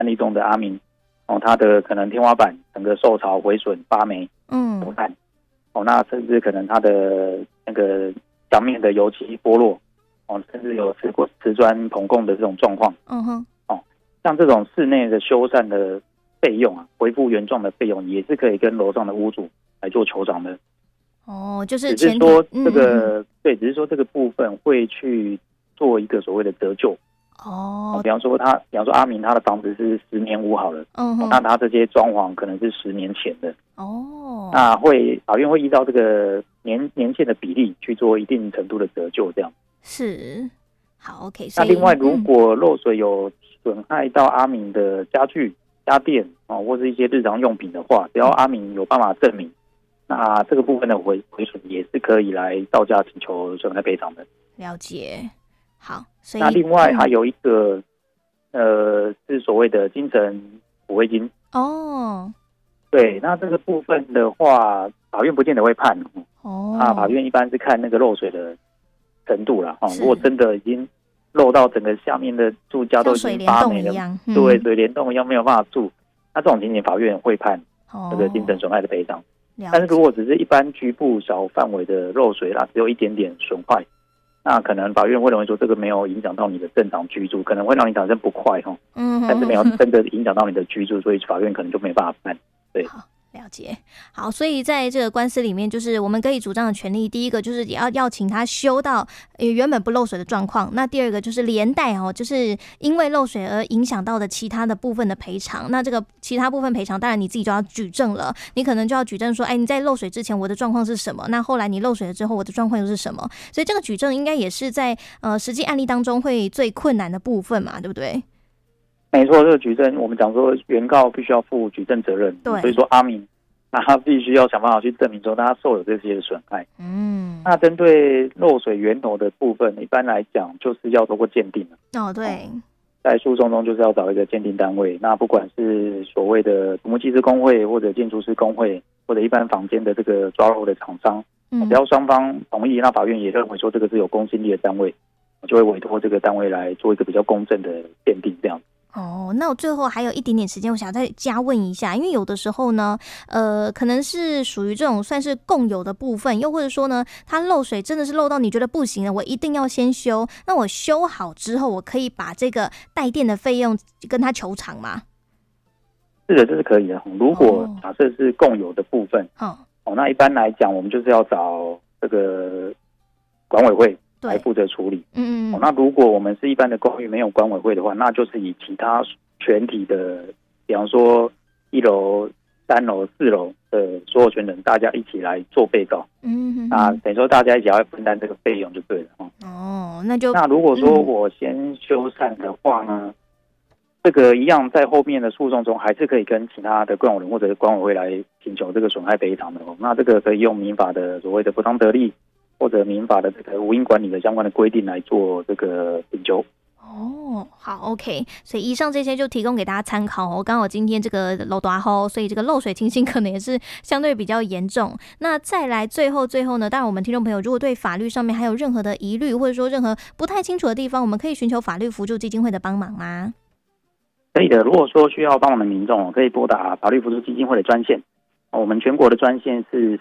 案例中的阿明他的可能天花板整个受潮毁损发霉腐烂那甚至可能他的那个墙面的油漆剥落甚至有瓷砖膨供的这种状况像这种室内的修缮的费用恢复原状的费用也是可以跟楼上的屋主来做求偿的就是只是说这个对，只是说这个部分会去做一个所谓的折旧比方说阿明他的房子是10年屋好了那他这些装潢可能是10年前的那法院会依照这个年限的比例去做一定程度的折旧，这样是好 OK。 那另外，如果漏水有损害到阿明的家具、家电或是一些日常用品的话，只要阿明有办法证明，那这个部分的毁损也是可以来到家请求损害赔偿的。 了解，好，所以那另外还有一个是所谓的精神抚慰金对，那这个部分的话，法院不见得会判法院一般是看那个漏水的程度啦如果真的已经漏到整个下面的住家都已经发霉了，对，水帘洞一样没有办法住，那这种情形法院会判这个精神损害的赔偿。但是如果只是一般局部小范围的漏水啦，只有一点点损坏，那可能法院会认为说这个没有影响到你的正常居住，可能会让你产生不快但是没有真的影响到你的居住，所以法院可能就没办法判。对， 好，了解。好，所以在这个官司里面，就是我们可以主张的权利，第一个就是要请他修到原本不漏水的状况，那第二个就是连带就是因为漏水而影响到的其他的部分的赔偿。那这个其他部分赔偿，当然你自己就要举证了，你可能就要举证说，你在漏水之前我的状况是什么，那后来你漏水了之后我的状况又是什么，所以这个举证应该也是在实际案例当中会最困难的部分嘛，对不对？ 没错，这个举证我们讲说原告必须要负举证责任，所以说阿明他必须要想办法去证明说他受有这些的损害。那针对漏水源头的部分，一般来讲就是要透过鉴定对， 在诉讼中就是要找一个鉴定单位，那不管是所谓的土木技师工会或者建筑师工会或者一般坊间的这个抓漏的厂商只要双方同意，那法院也认为说这个是有公信力的单位，就会委托这个单位来做一个比较公正的鉴定这样。 那我最后还有一点点时间，我想再加问一下，因为有的时候呢，可能是属于这种算是共有的部分，又或者说呢，它漏水真的是漏到你觉得不行了，我一定要先修。那我修好之后，我可以把这个带电的费用跟他求偿吗？ 是的，这是可以的。如果假设是共有的部分，那一般来讲，我们就是要找这个管委会来负责处理。那如果我们是一般的公寓没有管委会的话，那就是以其他全体的，比方说1楼、3楼、4楼的所有权人，大家一起来做被告。等于说大家一起要分担这个费用就对了。那如果说我先修缮的话呢，这个一样在后面的诉讼中还是可以跟其他的共有人或者管委会来请求这个损害赔偿的。那这个可以用民法的所谓的不当得利，或者民法的这个无因管理的相关的规定来做这个请求。 好 OK， 所以以上这些就提供给大家参考刚好今天这个漏大雨，所以这个漏水情形可能也是相对比较严重。那再来最后呢，当然我们听众朋友如果对法律上面还有任何的疑虑，或者说任何不太清楚的地方，我们可以寻求法律扶助基金会的帮忙吗？ 可以的，如果说需要帮忙的民众可以拨打法律扶助基金会的专线，我们全国的专线是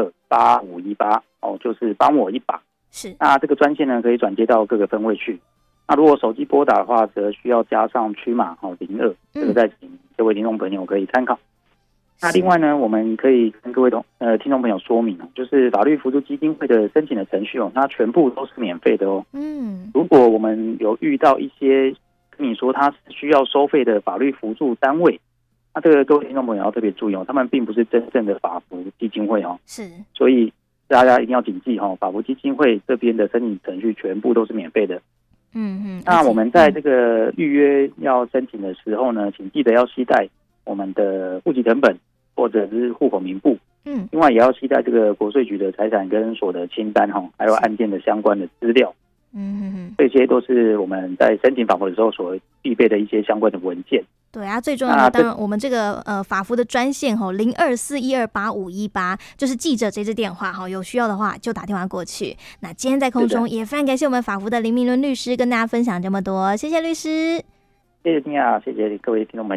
4128518，就是帮我一把。 是， 那这个专线呢可以转接到各个分会去。那如果手机拨打的话，则需要加上区码02，这个再请各位听众朋友可以参考。那另外呢，我们可以跟各位听众朋友说明就是法律扶助基金会的申请的程序它全部都是免费的如果我们有遇到一些跟你说它是需要收费的法律扶助单位，那这个各位听众朋友要特别注意他们并不是真正的法扶基金会是， 所以大家一定要谨记法扶基金会这边的申请程序全部都是免费的。那我们在这个预约要申请的时候呢，请记得要携带我们的户籍成本或者是户口名簿，另外也要携带这个国税局的财产跟所得清单还有案件的相关的资料。这些都是我们在申请法扶的时候所必备的一些相关的文件。 对啊，最重要的当然我们这个法扶的专线0241285518，就是记着这支电话有需要的话就打电话过去。那今天在空中也非常感谢我们法扶的林明伦律师跟大家分享这么多，谢谢律师。 谢谢你啊，谢谢各位听众们。